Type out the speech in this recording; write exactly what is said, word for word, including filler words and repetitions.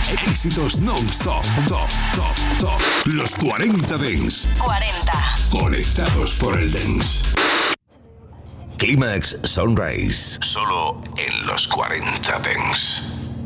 Éxitos non-stop, top, top, top. Los cuarenta Dance. cuarenta. Conectados por el Dance. Clímax Sunrise. Solo en los cuarenta Dance.